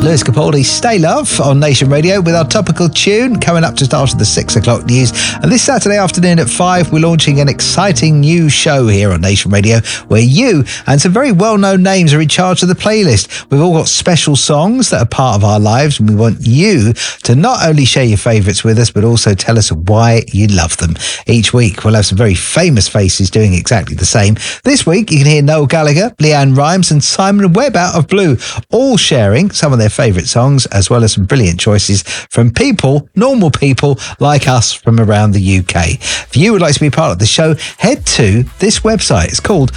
Lewis Capaldi, Stay Love on Nation Radio with our topical tune coming up just after the 6 o'clock news. And this Saturday afternoon at 5, we're launching an exciting new show here on Nation Radio where you and some very well-known names are in charge of the playlist. We've all got special songs that are part of our lives, and we want you to not only share your favourites with us, but also tell us why you love them. Each week, we'll have some very famous faces doing exactly the same. This week, you can hear Noel Gallagher, Leanne Rimes and Simon Webb out of Blue, all sharing some of their favourite songs, as well as some brilliant choices from people, normal people like us from around the UK. If you would like to be part of the show, head to this website. It's called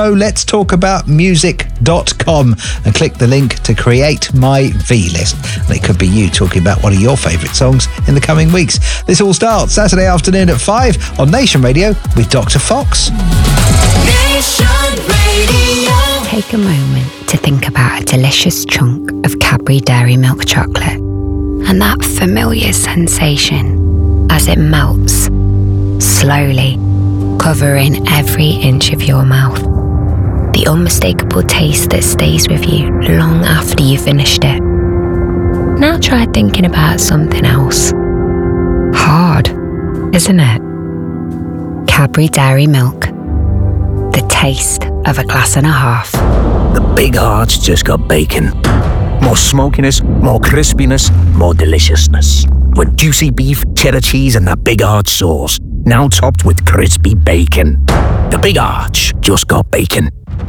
SoLet'sTalkAboutMusic.com and click the link to create my V-list. And it could be you talking about one of your favourite songs in the coming weeks. This all starts Saturday afternoon at 5 on Nation Radio with Dr. Fox. Nation Radio. Take a moment to think about a delicious chunk of Cadbury Dairy Milk chocolate and that familiar sensation as it melts, slowly covering every inch of your mouth. The unmistakable taste that stays with you long after you've finished it. Now try thinking about something else. Hard, isn't it? Cadbury Dairy Milk. The taste of a glass and a half. The Big Arch just got bacon. More smokiness, more crispiness, more deliciousness. With juicy beef, cheddar cheese and that Big Arch sauce. Now topped with crispy bacon. The Big Arch just got bacon.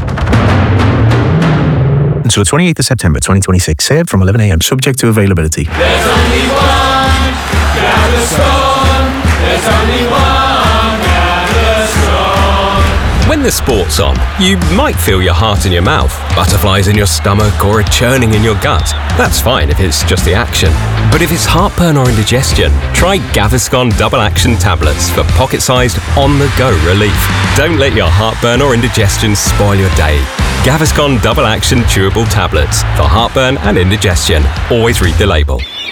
Until the 28th of September 2026, served from 11 a.m, subject to availability. There's only one Gaviscon. There's only one Gaviscon. When the sport's on, you might feel your heart in your mouth, butterflies in your stomach, or a churning in your gut. That's fine if it's just the action. But if it's heartburn or indigestion, try Gaviscon Double Action Tablets for pocket-sized, on-the-go relief. Don't let your heartburn or indigestion spoil your day. Gaviscon Double Action Chewable Tablets for heartburn and indigestion. Always read the label.